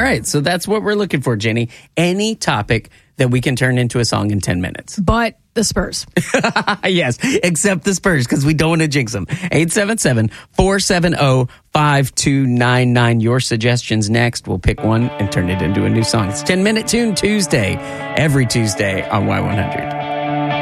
right. So that's what we're looking for, Jenny. Any topic that we can turn into a song in 10 minutes. But the Spurs. Yes, except the Spurs, because we don't want to jinx them. 877-470-5299. Your suggestions next. We'll pick one and turn it into a new song. It's 10 Minute Tune Tuesday, every Tuesday on Y100.